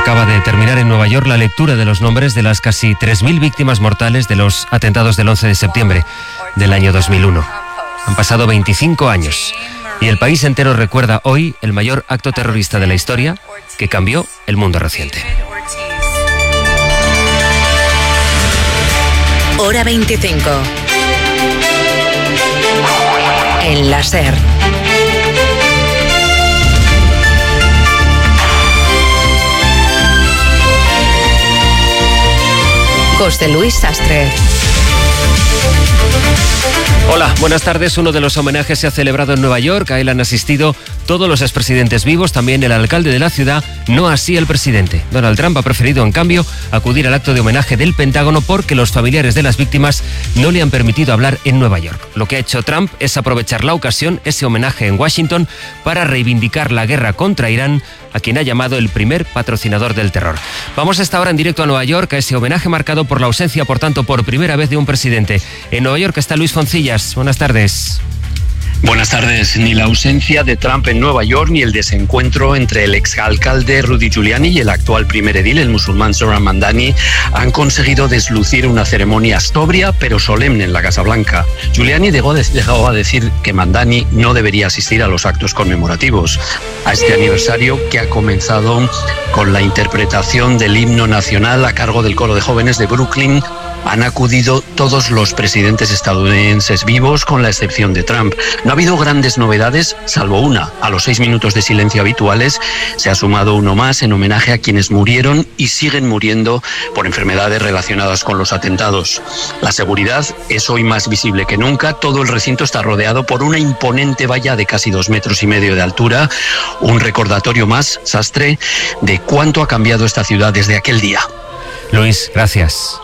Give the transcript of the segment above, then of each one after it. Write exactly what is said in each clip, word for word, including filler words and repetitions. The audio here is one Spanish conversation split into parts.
Acaba de terminar en Nueva York la lectura de los nombres de las casi tres mil víctimas mortales de los atentados del once de septiembre del año dos mil uno. Han pasado veinticinco años y el país entero recuerda hoy el mayor acto terrorista de la historia que cambió el mundo reciente. Hora veinticinco. En la SER. José Luis Sastre. Hola, buenas tardes. Uno de los homenajes se ha celebrado en Nueva York. A él han asistido todos los expresidentes vivos, también el alcalde de la ciudad, no así el presidente. Donald Trump ha preferido, en cambio, acudir al acto de homenaje del Pentágono porque los familiares de las víctimas no le han permitido hablar en Nueva York. Lo que ha hecho Trump es aprovechar la ocasión, ese homenaje en Washington, para reivindicar la guerra contra Irán, a quien ha llamado el primer patrocinador del terror. Vamos hasta ahora en directo a Nueva York, a ese homenaje marcado por la ausencia, por tanto, por primera vez de un presidente. En Nueva York está Luis Foncillas. Buenas tardes. Buenas tardes. Ni la ausencia de Trump en Nueva York ni el desencuentro entre el exalcalde Rudy Giuliani y el actual primer edil, el musulmán Zohran Mamdani, han conseguido deslucir una ceremonia sobria pero solemne en la Casa Blanca. Giuliani llegó a decir que Mamdani no debería asistir a los actos conmemorativos, a este aniversario que ha comenzado con la interpretación del himno nacional a cargo del coro de jóvenes de Brooklyn. Han acudido todos los presidentes estadounidenses vivos, con la excepción de Trump. No ha habido grandes novedades, salvo una. A los seis minutos de silencio habituales se ha sumado uno más en homenaje a quienes murieron y siguen muriendo por enfermedades relacionadas con los atentados. La seguridad es hoy más visible que nunca. Todo el recinto está rodeado por una imponente valla de casi dos metros y medio de altura. Un recordatorio más, Sastre, de cuánto ha cambiado esta ciudad desde aquel día. Luis, gracias.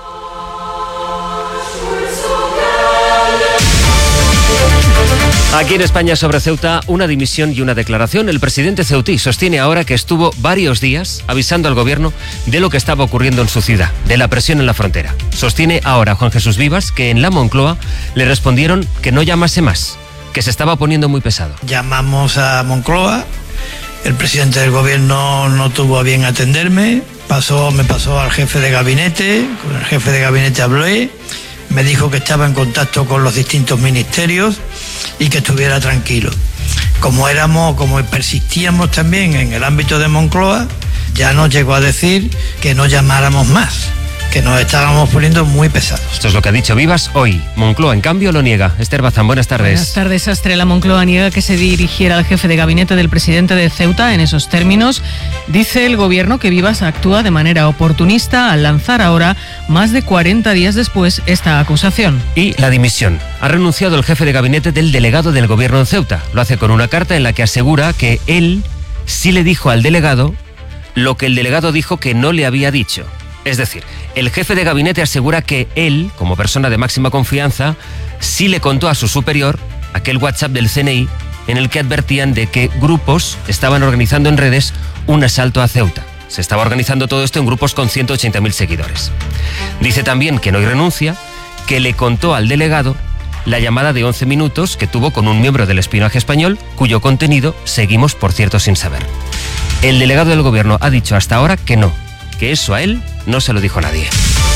Aquí en España, sobre Ceuta, una dimisión y una declaración. El presidente ceutí sostiene ahora que estuvo varios días avisando al gobierno de lo que estaba ocurriendo en su ciudad, de la presión en la frontera. Sostiene ahora Juan Jesús Vivas que en la Moncloa le respondieron que no llamase más, que se estaba poniendo muy pesado. Llamamos a Moncloa, el presidente del gobierno no tuvo a bien atenderme, pasó, me pasó al jefe de gabinete, con el jefe de gabinete hablé, me dijo que estaba en contacto con los distintos ministerios y que estuviera tranquilo. Como éramos, como persistíamos también en el ámbito de Moncloa, ya nos llegó a decir que no llamáramos más, que nos estábamos poniendo muy pesados. Esto es lo que ha dicho Vivas hoy. Moncloa, en cambio, lo niega. Esther Bazán, buenas tardes. Buenas tardes, Sastre. La Moncloa niega que se dirigiera al jefe de gabinete del presidente de Ceuta en esos términos. Dice el gobierno que Vivas actúa de manera oportunista al lanzar ahora, más de cuarenta días después, esta acusación. Y la dimisión. Ha renunciado el jefe de gabinete del delegado del gobierno en Ceuta. Lo hace con una carta en la que asegura que él sí le dijo al delegado lo que el delegado dijo que no le había dicho. Es decir, el jefe de gabinete asegura que él, como persona de máxima confianza, sí le contó a su superior aquel WhatsApp del C N I en el que advertían de que grupos estaban organizando en redes un asalto a Ceuta. Se estaba organizando todo esto en grupos con ciento ochenta mil seguidores. Dice también que no hay renuncia, que le contó al delegado la llamada de once minutos que tuvo con un miembro del espionaje español, cuyo contenido seguimos, por cierto, sin saber. El delegado del gobierno ha dicho hasta ahora que no, que eso a él no se lo dijo nadie.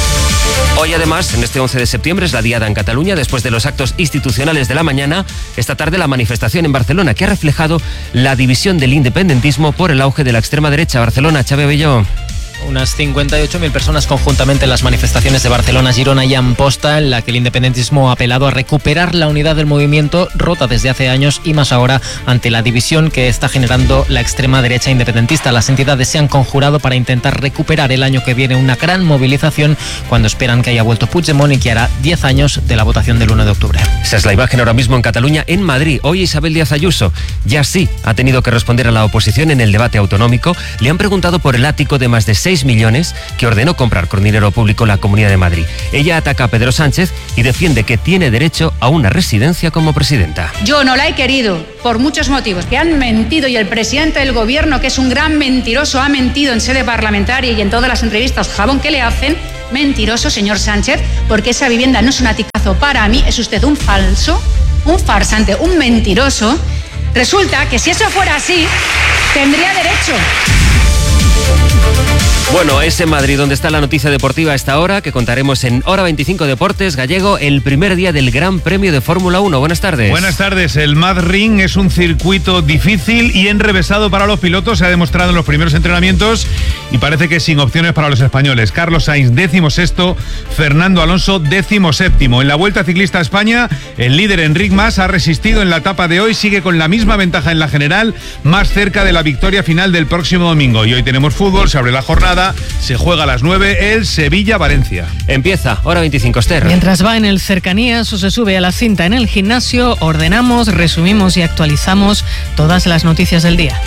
Hoy, además, en este once de septiembre, es la diada en Cataluña. Después de los actos institucionales de la mañana, esta tarde la manifestación en Barcelona, que ha reflejado la división del independentismo por el auge de la extrema derecha. Barcelona, Xavi Belló. Unas cincuenta y ocho mil personas conjuntamente en las manifestaciones de Barcelona, Girona y Amposta, en la que el independentismo ha apelado a recuperar la unidad del movimiento rota desde hace años y más ahora ante la división que está generando la extrema derecha independentista. Las entidades se han conjurado para intentar recuperar el año que viene una gran movilización cuando esperan que haya vuelto Puigdemont y que hará diez años de la votación del uno de octubre. Esa es la imagen ahora mismo en Cataluña. En Madrid, hoy Isabel Díaz Ayuso ya sí ha tenido que responder a la oposición en el debate autonómico. Le han preguntado por el ático de más de seis millones que ordenó comprar con dinero público la Comunidad de Madrid. Ella ataca a Pedro Sánchez y defiende que tiene derecho a una residencia como presidenta. Yo no la he querido por muchos motivos, que han mentido, y el presidente del gobierno, que es un gran mentiroso, ha mentido en sede parlamentaria y en todas las entrevistas jabón que le hacen. Mentiroso, señor Sánchez, porque esa vivienda no es un aticazo para mí, es usted un falso, un farsante, un mentiroso. Resulta que si eso fuera así, tendría derecho. Bueno, es en Madrid donde está la noticia deportiva a esta hora, que contaremos en Hora veinticinco Deportes. Gallego, el primer día del Gran Premio de Fórmula uno. Buenas tardes. Buenas tardes. El Mad Ring es un circuito difícil y enrevesado para los pilotos. Se ha demostrado en los primeros entrenamientos y parece que sin opciones para los españoles. Carlos Sainz, décimo sexto. Fernando Alonso, décimo séptimo. En la Vuelta Ciclista a España, el líder Enric Mas ha resistido en la etapa de hoy. Sigue con la misma ventaja en la general, más cerca de la victoria final del próximo domingo. Y hoy tenemos fútbol, se abre la jornada. Se juega a las nueve el Sevilla-Valencia. Empieza, Hora veinticinco, Esther. Mientras va en el Cercanías o se sube a la cinta en el gimnasio, ordenamos, resumimos y actualizamos todas las noticias del día.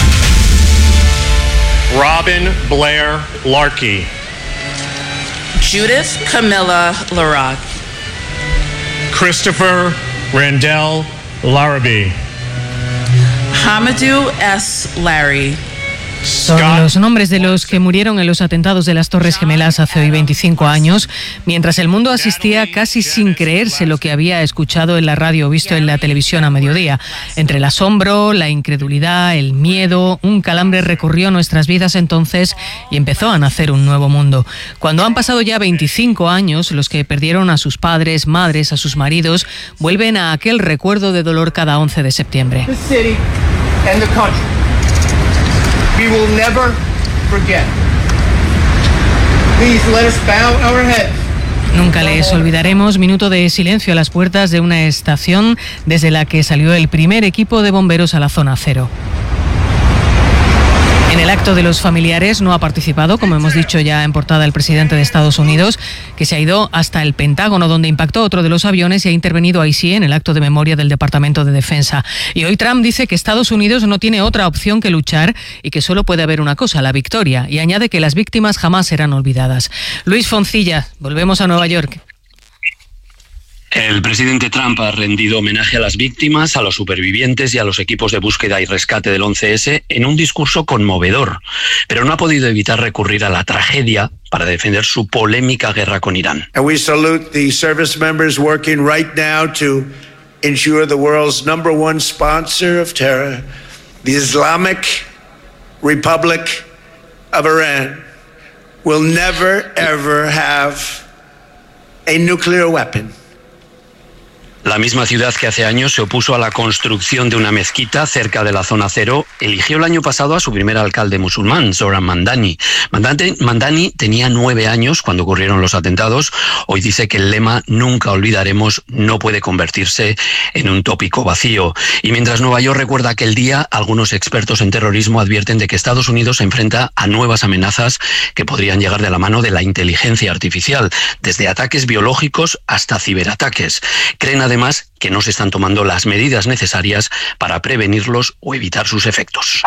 Robin Blair Larkey. Judith Camilla Larocque. Christopher Randell Larrabee. Hamadou S. Larry. Son los nombres de los que murieron en los atentados de las Torres Gemelas hace hoy veinticinco años, mientras el mundo asistía casi sin creerse lo que había escuchado en la radio o visto en la televisión a mediodía. Entre el asombro, la incredulidad, el miedo, un calambre recorrió nuestras vidas entonces y empezó a nacer un nuevo mundo. Cuando han pasado ya veinticinco años, los que perdieron a sus padres, madres, a sus maridos, vuelven a aquel recuerdo de dolor cada once de septiembre. We will never forget. Please let us bow our heads. Nunca les olvidaremos. Minuto de silencio a las puertas de una estación desde la que salió el primer equipo de bomberos a la zona cero. En el acto de los familiares no ha participado, como hemos dicho ya en portada, el presidente de Estados Unidos, que se ha ido hasta el Pentágono, donde impactó otro de los aviones y ha intervenido ahí sí en el acto de memoria del Departamento de Defensa. Y hoy Trump dice que Estados Unidos no tiene otra opción que luchar y que solo puede haber una cosa, la victoria, y añade que las víctimas jamás serán olvidadas. Luis Foncilla, volvemos a Nueva York. El presidente Trump ha rendido homenaje a las víctimas, a los supervivientes y a los equipos de búsqueda y rescate del once ese en un discurso conmovedor, pero no ha podido evitar recurrir a la tragedia para defender su polémica guerra con Irán. And we salute the service members working right now to ensure the world's number one sponsor of terror, the Islamic Republic of Iran, will never ever have a nuclear weapon. La misma ciudad que hace años se opuso a la construcción de una mezquita cerca de la zona cero eligió el año pasado a su primer alcalde musulmán, Zohran Mamdani. Mamdani tenía nueve años cuando ocurrieron los atentados. Hoy dice que el lema "Nunca olvidaremos" no puede convertirse en un tópico vacío. Y mientras Nueva York recuerda aquel día, algunos expertos en terrorismo advierten de que Estados Unidos se enfrenta a nuevas amenazas que podrían llegar de la mano de la inteligencia artificial, desde ataques biológicos hasta ciberataques. Creen además que no se están tomando las medidas necesarias para prevenirlos o evitar sus efectos.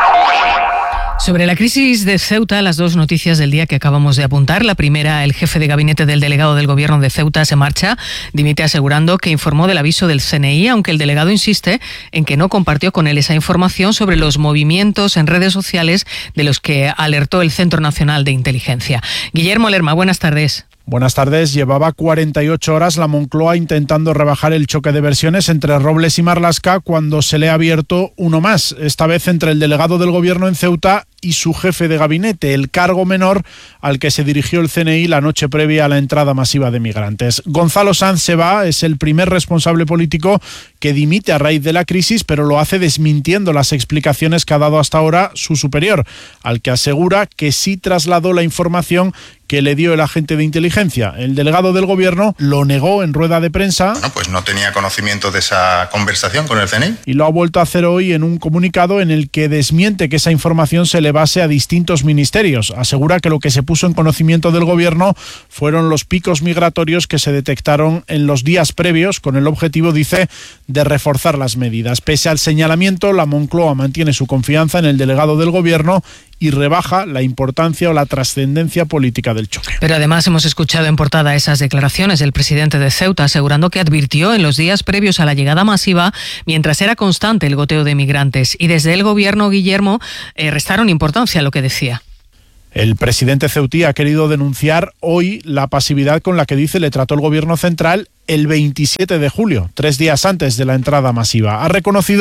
Sobre la crisis de Ceuta, las dos noticias del día que acabamos de apuntar. La primera, el jefe de gabinete del delegado del gobierno de Ceuta se marcha, dimite asegurando que informó del aviso del C N I, aunque el delegado insiste en que no compartió con él esa información sobre los movimientos en redes sociales de los que alertó el Centro Nacional de Inteligencia. Guillermo Lerma, buenas tardes. Buenas tardes. Llevaba cuarenta y ocho horas la Moncloa intentando rebajar el choque de versiones entre Robles y Marlaska cuando se le ha abierto uno más, esta vez entre el delegado del gobierno en Ceuta y su jefe de gabinete, el cargo menor al que se dirigió el C N I la noche previa a la entrada masiva de migrantes. Gonzalo Sanz se va, es el primer responsable político que dimite a raíz de la crisis, pero lo hace desmintiendo las explicaciones que ha dado hasta ahora su superior, al que asegura que sí trasladó la información que le dio el agente de inteligencia. El delegado del gobierno lo negó en rueda de prensa. Bueno, pues no tenía conocimiento de esa conversación con el C N I. Y lo ha vuelto a hacer hoy en un comunicado en el que desmiente que esa información se le base a distintos ministerios. Asegura que lo que se puso en conocimiento del gobierno fueron los picos migratorios que se detectaron en los días previos, con el objetivo, dice, de reforzar las medidas. Pese al señalamiento, la Moncloa mantiene su confianza en el delegado del gobierno y rebaja la importancia o la trascendencia política del choque. Pero además hemos escuchado en portada esas declaraciones del presidente de Ceuta asegurando que advirtió en los días previos a la llegada masiva, mientras era constante el goteo de migrantes. Y desde el gobierno, Guillermo, eh, restaron importancia a lo que decía. El presidente ceutí ha querido denunciar hoy la pasividad con la que dice le trató el gobierno central el veintisiete de julio, tres días antes de la entrada masiva. Ha reconocido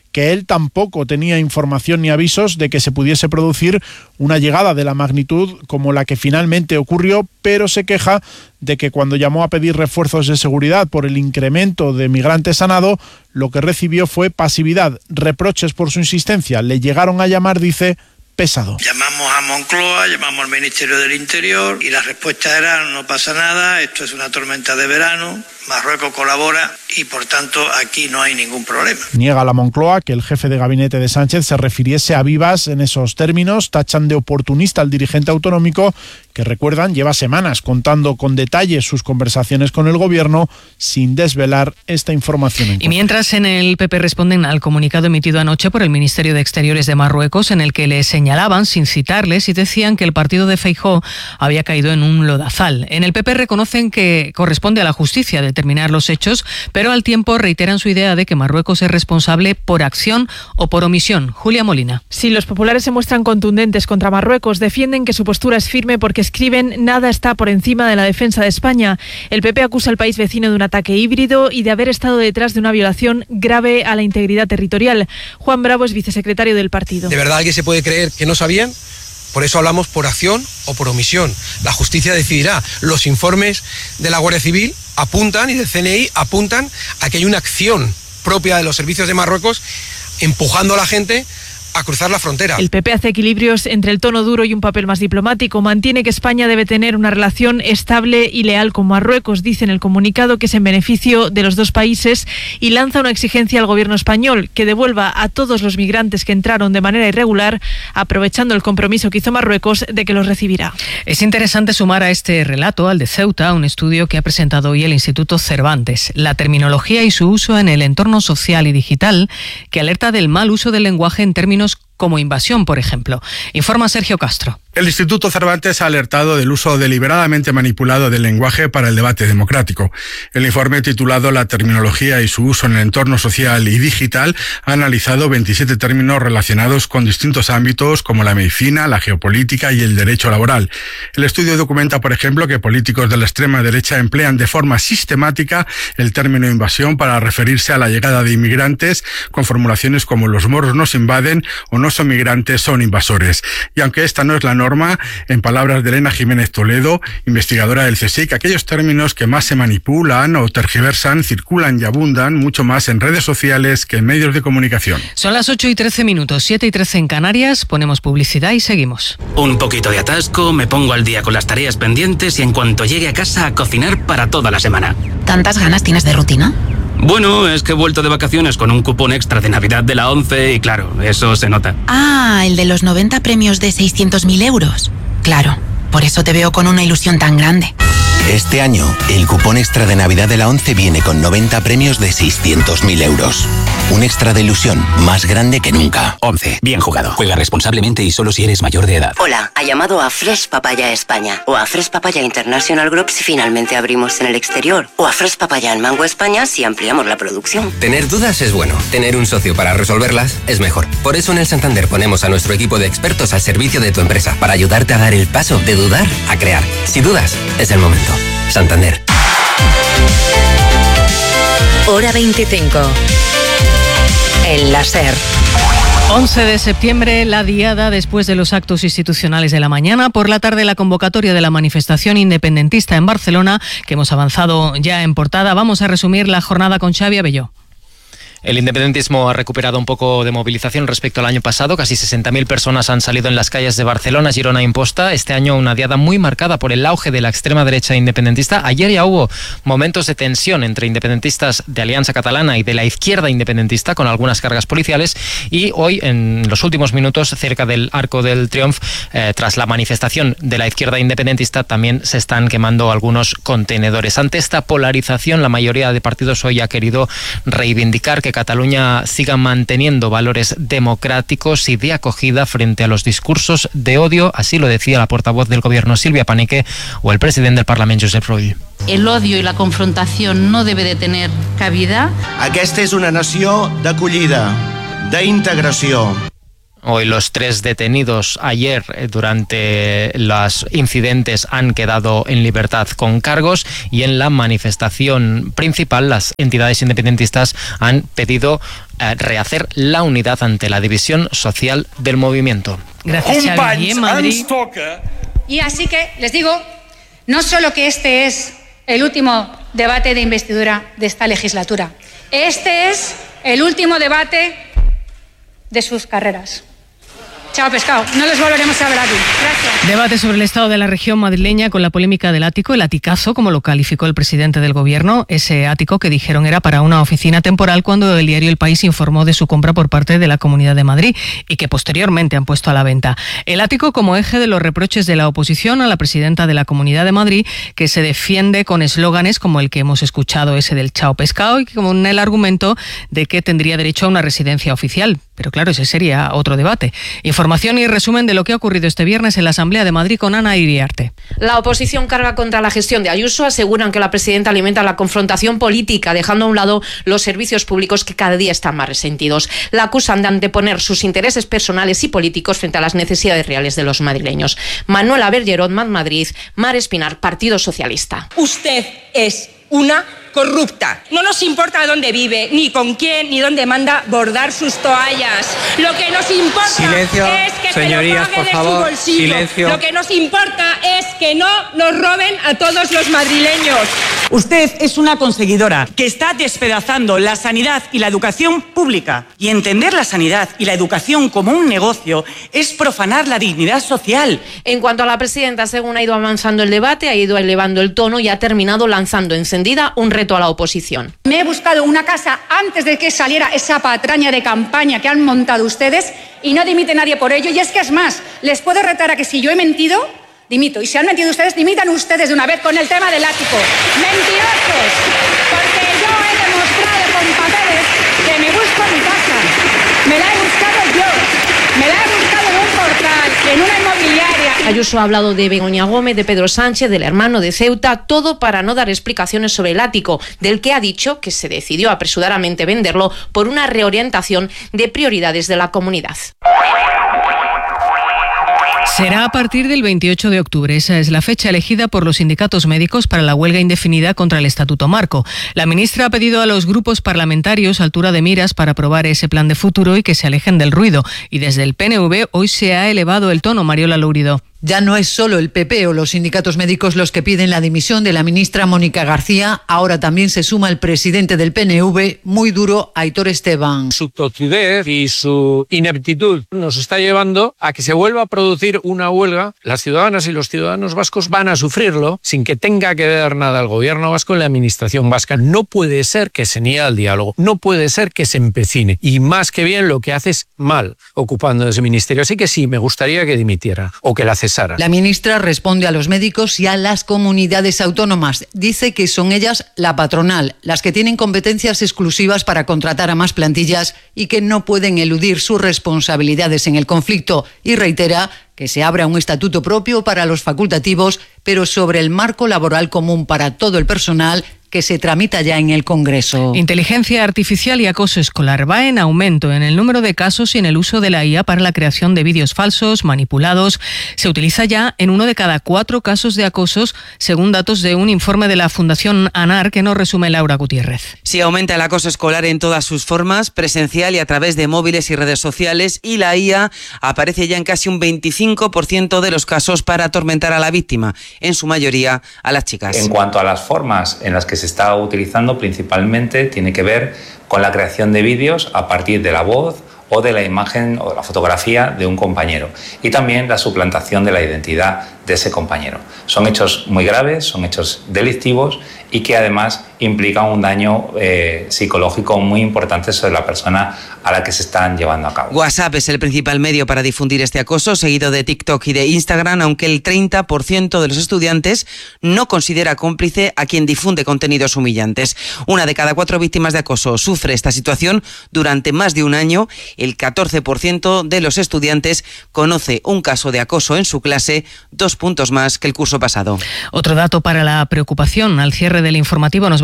que él tampoco tenía información ni avisos de que se pudiese producir una llegada de la magnitud como la que finalmente ocurrió, pero se queja de que cuando llamó a pedir refuerzos de seguridad por el incremento de migrantes a nado, lo que recibió fue pasividad, reproches por su insistencia. Le llegaron a llamar, dice, pesado. Llamamos a Moncloa, llamamos al Ministerio del Interior y la respuesta era: no pasa nada, esto es una tormenta de verano, Marruecos colabora y por tanto aquí no hay ningún problema. Niega la Moncloa que el jefe de gabinete de Sánchez se refiriese a Vivas en esos términos, tachan de oportunista al dirigente autonómico que, recuerdan, lleva semanas contando con detalle sus conversaciones con el gobierno sin desvelar esta información. Y mientras en el P P responden al comunicado emitido anoche por el Ministerio de Exteriores de Marruecos, en el que le señalaban, sin citarles, y decían que el partido de Feijóo había caído en un lodazal. En el P P reconocen que corresponde a la justicia determinar los hechos, pero al tiempo reiteran su idea de que Marruecos es responsable por acción o por omisión. Julia Molina. Si los populares se muestran contundentes contra Marruecos, defienden que su postura es firme porque escriben: nada está por encima de la defensa de España. El P P acusa al país vecino de un ataque híbrido y de haber estado detrás de una violación grave a la integridad territorial. Juan Bravo es vicesecretario del partido. ¿De verdad alguien se puede creer que no sabían? Por eso hablamos por acción o por omisión. La justicia decidirá. Los informes de la Guardia Civil apuntan y del C N I apuntan a que hay una acción propia de los servicios de Marruecos empujando a la gente a cruzar la frontera. El P P hace equilibrios entre el tono duro y un papel más diplomático. Mantiene que España debe tener una relación estable y leal con Marruecos, dice en el comunicado que es en beneficio de los dos países, y lanza una exigencia al gobierno español que devuelva a todos los migrantes que entraron de manera irregular, aprovechando el compromiso que hizo Marruecos de que los recibirá. Es interesante sumar a este relato, al de Ceuta, un estudio que ha presentado hoy el Instituto Cervantes, la terminología y su uso en el entorno social y digital, que alerta del mal uso del lenguaje en términos como invasión, por ejemplo. Informa Sergio Castro. El Instituto Cervantes ha alertado del uso deliberadamente manipulado del lenguaje para el debate democrático. El informe, titulado La terminología y su uso en el entorno social y digital, ha analizado veintisiete términos relacionados con distintos ámbitos como la medicina, la geopolítica y el derecho laboral. El estudio documenta, por ejemplo, que políticos de la extrema derecha emplean de forma sistemática el término invasión para referirse a la llegada de inmigrantes con formulaciones como los moros nos invaden o no son migrantes, son invasores. Y aunque esta no es la norma, en palabras de Elena Jiménez Toledo, investigadora del CSIC, aquellos términos que más se manipulan o tergiversan circulan y abundan mucho más en redes sociales que en medios de comunicación. Son las ocho y trece minutos, siete y trece en Canarias, ponemos publicidad y seguimos. Un poquito de atasco, me pongo al día con las tareas pendientes y en cuanto llegue a casa a cocinar para toda la semana. ¿Tantas ganas tienes de rutina? Bueno, es que he vuelto de vacaciones con un cupón extra de Navidad de la ONCE y claro, eso se nota. Ah, el de los noventa premios de seiscientos mil euros. Claro, por eso te veo con una ilusión tan grande. Este año, el cupón extra de Navidad de la ONCE viene con noventa premios de seiscientos mil euros. Un extra de ilusión más grande que nunca. ONCE, bien jugado. Juega responsablemente y solo si eres mayor de edad. Hola, ha llamado a Fresh Papaya España o a Fresh Papaya International Group si finalmente abrimos en el exterior o a Fresh Papaya en Mango España si ampliamos la producción. Tener dudas es bueno, tener un socio para resolverlas es mejor. Por eso en el Santander ponemos a nuestro equipo de expertos al servicio de tu empresa para ayudarte a dar el paso de dudar a crear. Si dudas, es el momento. Santander. Hora veinticinco. En la SER. once de septiembre, la diada después de los actos institucionales de la mañana. Por la tarde, la convocatoria de la manifestación independentista en Barcelona, que hemos avanzado ya en portada. Vamos a resumir la jornada con Xavi Abelló. El independentismo ha recuperado un poco de movilización respecto al año pasado. Casi sesenta mil personas han salido en las calles de Barcelona, Girona e Imposta. Este año una diada muy marcada por el auge de la extrema derecha independentista. Ayer ya hubo momentos de tensión entre independentistas de Alianza Catalana y de la izquierda independentista, con algunas cargas policiales. Y hoy, en los últimos minutos, cerca del Arco del Triunfo, eh, tras la manifestación de la izquierda independentista, también se están quemando algunos contenedores. Ante esta polarización, la mayoría de partidos hoy ha querido reivindicar que que Cataluña siga manteniendo valores democráticos y de acogida frente a los discursos de odio, así lo decía la portavoz del gobierno Sílvia Paneque o el presidente del Parlamento Josep Rull. El odio y la confrontación no debe de tener cabida. Aquesta és una nació d'acollida, d'integració. Hoy los tres detenidos ayer durante los incidentes han quedado en libertad con cargos, y en la manifestación principal las entidades independentistas han pedido eh, rehacer la unidad ante la división social del movimiento. Gracias, Xavi. Y en Madrid... Y así que les digo, no solo que este es el último debate de investidura de esta legislatura, este es el último debate de sus carreras. Chao, pescado. No les volveremos a ver aquí. Gracias. Debate sobre el estado de la región madrileña con la polémica del ático, el aticazo, como lo calificó el presidente del gobierno. Ese ático que dijeron era para una oficina temporal cuando el diario El País informó de su compra por parte de la Comunidad de Madrid y que posteriormente han puesto a la venta. El ático como eje de los reproches de la oposición a la presidenta de la Comunidad de Madrid, que se defiende con eslóganes como el que hemos escuchado, ese del chao pescado, y con el argumento de que tendría derecho a una residencia oficial. Pero claro, ese sería otro debate. Información y resumen de lo que ha ocurrido este viernes en la Asamblea de Madrid con Ana Iriarte. La oposición carga contra la gestión de Ayuso. Aseguran que la presidenta alimenta la confrontación política, dejando a un lado los servicios públicos que cada día están más resentidos. La acusan de anteponer sus intereses personales y políticos frente a las necesidades reales de los madrileños. Manuela Bergerot, Más Madrid, Mar Espinar, Partido Socialista. Usted es una corrupta. No nos importa dónde vive, ni con quién, ni dónde manda bordar sus toallas. Lo que nos importa silencio, es que señorías, se lo pague por de favor, su bolsillo. Silencio. Lo que nos importa es que no nos roben a todos los madrileños. Usted es una conseguidora que está despedazando la sanidad y la educación pública. Y entender la sanidad y la educación como un negocio es profanar la dignidad social. En cuanto a la presidenta, según ha ido avanzando el debate, ha ido elevando el tono y ha terminado lanzando encendida un reto a la oposición. Me he buscado una casa antes de que saliera esa patraña de campaña que han montado ustedes y no dimite nadie por ello. Y es que es más, les puedo retar a que si yo he mentido, dimito. Y si han mentido ustedes, dimitan ustedes de una vez con el tema del ático. ¡Mentirosos! Porque yo he demostrado con papeles que me busco mi casa. Me la he buscado yo. Me la he buscado en un portal, en una inmobiliaria. Ayuso ha hablado de Begoña Gómez, de Pedro Sánchez, del hermano de Ceuta, todo para no dar explicaciones sobre el ático, del que ha dicho que se decidió apresuradamente venderlo por una reorientación de prioridades de la comunidad. Será a partir del veintiocho de octubre. Esa es la fecha elegida por los sindicatos médicos para la huelga indefinida contra el Estatuto Marco. La ministra ha pedido a los grupos parlamentarios altura de miras para aprobar ese plan de futuro y que se alejen del ruido. Y desde el P N V hoy se ha elevado el tono. Mariola Lourido. Ya no es solo el P P o los sindicatos médicos los que piden la dimisión de la ministra Mónica García, ahora también se suma el presidente del P N V, muy duro, Aitor Esteban. Su tozudez y su ineptitud nos está llevando a que se vuelva a producir una huelga. Las ciudadanas y los ciudadanos vascos van a sufrirlo sin que tenga que ver nada el gobierno vasco y la administración vasca. No puede ser que se niegue al diálogo, no puede ser que se empecine y más que bien lo que hace es mal ocupando ese ministerio. Así que sí, me gustaría que dimitiera o que la cesara. La ministra responde a los médicos y a las comunidades autónomas. Dice que son ellas, la patronal, las que tienen competencias exclusivas para contratar a más plantillas y que no pueden eludir sus responsabilidades en el conflicto. Y reitera que se abra un estatuto propio para los facultativos, pero sobre el marco laboral común para todo el personal que se tramita ya en el Congreso. Inteligencia artificial y acoso escolar. Va en aumento en el número de casos y en el uso de la I A para la creación de vídeos falsos, manipulados. Se utiliza ya en uno de cada cuatro casos de acosos, según datos de un informe de la Fundación ANAR que nos resume Laura Gutiérrez. Sí, aumenta el acoso escolar en todas sus formas, presencial y a través de móviles y redes sociales, y la I A aparece ya en casi un veinticinco por ciento de los casos para atormentar a la víctima, en su mayoría a las chicas. En cuanto a las formas en las que se está utilizando, principalmente tiene que ver con la creación de vídeos a partir de la voz o de la imagen o la fotografía de un compañero y también la suplantación de la identidad de ese compañero. Son hechos muy graves, son hechos delictivos y que además implican un daño eh, psicológico muy importante sobre la persona a la que se están llevando a cabo. WhatsApp es el principal medio para difundir este acoso, seguido de TikTok y de Instagram, aunque el treinta por ciento de los estudiantes no considera cómplice a quien difunde contenidos humillantes. Una de cada cuatro víctimas de acoso sufre esta situación durante más de un año. El catorce por ciento de los estudiantes conoce un caso de acoso en su clase, dos puntos más que el curso pasado. Otro dato para la preocupación. Al cierre del informativo nos va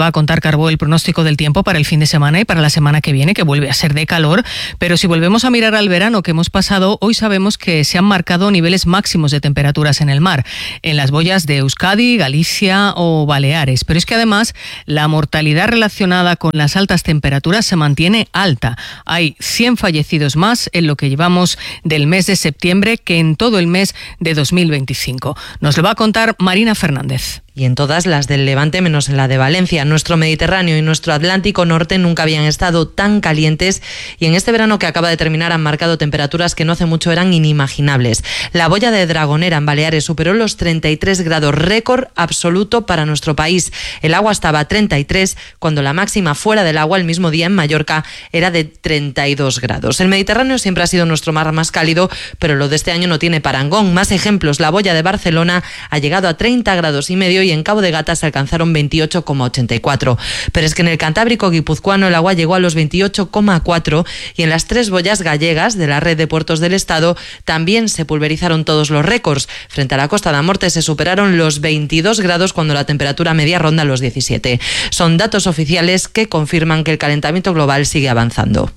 va a contar Carbó el pronóstico del tiempo para el fin de semana y para la semana que viene, que vuelve a ser de calor. Pero si volvemos a mirar al verano que hemos pasado, hoy sabemos que se han marcado niveles máximos de temperaturas en el mar, en las boyas de Euskadi, Galicia o Baleares. Pero es que además la mortalidad relacionada con las altas temperaturas se mantiene alta. Hay cien fallecidos más en lo que llevamos del mes de septiembre que en todo el mes de dos mil veinticinco. Nos lo va a contar Marina Fernández. Y en todas las del Levante menos en la de Valencia. Nuestro Mediterráneo y nuestro Atlántico Norte nunca habían estado tan calientes y en este verano que acaba de terminar han marcado temperaturas que no hace mucho eran inimaginables. La boya de Dragonera en Baleares superó los treinta y tres grados, récord absoluto para nuestro país. El agua estaba a treinta y tres cuando la máxima fuera del agua el mismo día en Mallorca era de treinta y dos grados. El Mediterráneo siempre ha sido nuestro mar más cálido, pero lo de este año no tiene parangón. Más ejemplos, la boya de Barcelona ha llegado a treinta grados y medio y en Cabo de Gata se alcanzaron veintiocho coma ochenta y cuatro. Pero es que en el Cantábrico guipuzcoano el agua llegó a los veintiocho coma cuatro y en las tres boyas gallegas de la red de puertos del Estado también se pulverizaron todos los récords. Frente a la Costa da Morte se superaron los veintidós grados cuando la temperatura media ronda los diecisiete. Son datos oficiales que confirman que el calentamiento global sigue avanzando.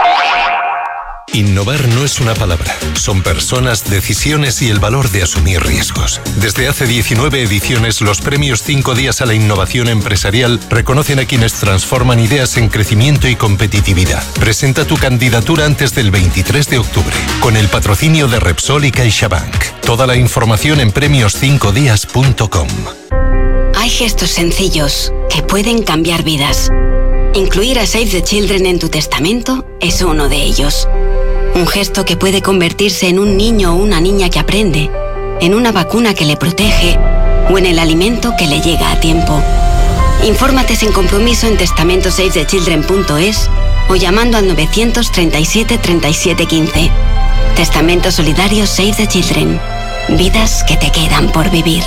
Innovar no es una palabra, son personas, decisiones y el valor de asumir riesgos. Desde hace diecinueve ediciones, los premios Cinco Días a la Innovación Empresarial reconocen a quienes transforman ideas en crecimiento y competitividad. Presenta tu candidatura antes del veintitrés de octubre, con el patrocinio de Repsol y CaixaBank. Toda la información en premios cinco días punto com. Hay gestos sencillos que pueden cambiar vidas. Incluir a Save the Children en tu testamento es uno de ellos. Un gesto que puede convertirse en un niño o una niña que aprende, en una vacuna que le protege o en el alimento que le llega a tiempo. Infórmate sin compromiso en testamento save the children punto es o llamando al novecientos treinta y siete treinta y siete quince. Testamento solidario Save the Children. Vidas que te quedan por vivir.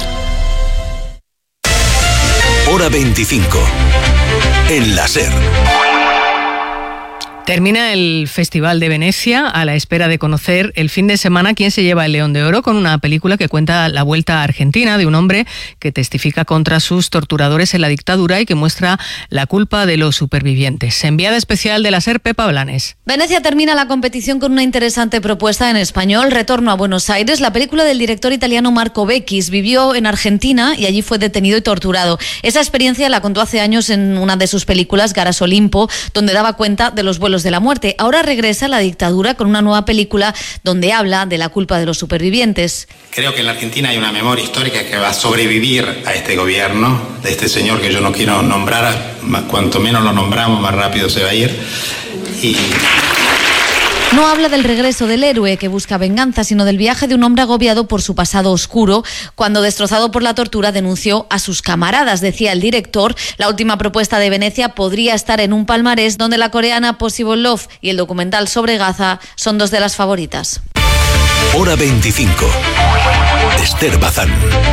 Hora veinticinco. En la SER. Termina el Festival de Venecia a la espera de conocer el fin de semana quién se lleva el León de Oro con una película que cuenta la vuelta a Argentina de un hombre que testifica contra sus torturadores en la dictadura y que muestra la culpa de los supervivientes. Enviada especial de la SER, Pepa Blanes. Venecia termina la competición con una interesante propuesta en español, Retorno a Buenos Aires. La película del director italiano Marco Beccis vivió en Argentina y allí fue detenido y torturado. Esa experiencia la contó hace años en una de sus películas, Garas Olimpo, donde daba cuenta de los vuelos de la muerte. Ahora regresa a la dictadura con una nueva película donde habla de la culpa de los supervivientes. Creo que en la Argentina hay una memoria histórica que va a sobrevivir a este gobierno, de este señor que yo no quiero nombrar, cuanto menos lo nombramos, más rápido se va a ir. Y... No habla del regreso del héroe que busca venganza, sino del viaje de un hombre agobiado por su pasado oscuro, cuando, destrozado por la tortura, denunció a sus camaradas. Decía el director, la última propuesta de Venecia podría estar en un palmarés donde la coreana Possible Love y el documental sobre Gaza son dos de las favoritas. Hora veinticinco. Esther Bazán.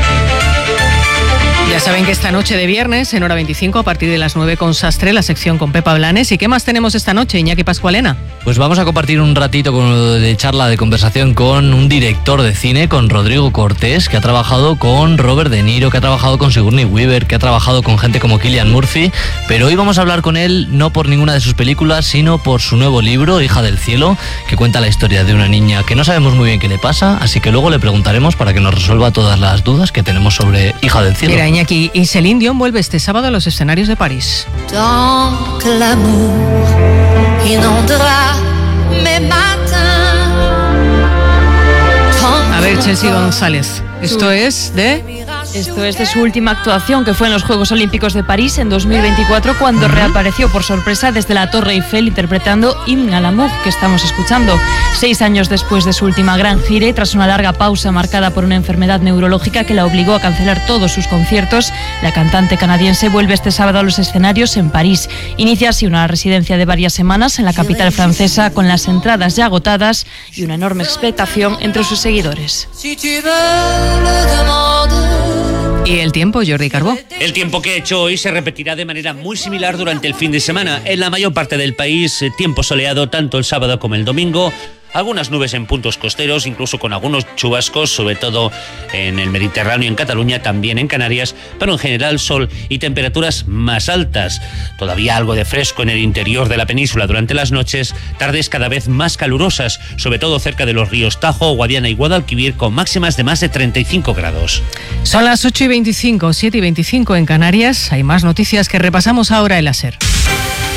Ya saben que esta noche de viernes, en Hora veinticinco, a partir de las nueve con Sastre, la sección con Pepa Blanes. ¿Y qué más tenemos esta noche, Iñaki Pascualena? Pues vamos a compartir un ratito con, de charla, de conversación con un director de cine, con Rodrigo Cortés, que ha trabajado con Robert De Niro, que ha trabajado con Sigourney Weaver, que ha trabajado con gente como Cillian Murphy. Pero hoy vamos a hablar con él no por ninguna de sus películas, sino por su nuevo libro, Hija del Cielo, que cuenta la historia de una niña que no sabemos muy bien qué le pasa, así que luego le preguntaremos para que nos resuelva todas las dudas que tenemos sobre Hija del Cielo. Mira, Iñaki, y Celine Dion vuelve este sábado a los escenarios de París. Donc l'amour inondera mes matins. A ver, Chelsea González, esto es de... Esto es de su última actuación, que fue en los Juegos Olímpicos de París en dos mil veinticuatro, cuando uh-huh. reapareció por sorpresa desde la Torre Eiffel interpretando Hymne à l'amour, que estamos escuchando. Seis años después de su última gran gira y tras una larga pausa marcada por una enfermedad neurológica que la obligó a cancelar todos sus conciertos, la cantante canadiense vuelve este sábado a los escenarios en París. Inicia así una residencia de varias semanas en la capital francesa, con las entradas ya agotadas y una enorme expectación entre sus seguidores. ¿Y el tiempo, Jordi Carbó? El tiempo que he hecho hoy se repetirá de manera muy similar durante el fin de semana. En la mayor parte del país, tiempo soleado tanto el sábado como el domingo. algunas nubes en puntos costeros, incluso con algunos chubascos, sobre todo en el Mediterráneo, en Cataluña, también en Canarias, pero en general sol y temperaturas más altas. Todavía algo de fresco en el interior de la península durante las noches, tardes cada vez más calurosas, sobre todo cerca de los ríos Tajo, Guadiana y Guadalquivir, con máximas de más de treinta y cinco grados. Son las ocho y veinticinco, siete y veinticinco en Canarias. Hay más noticias que repasamos ahora en la SER.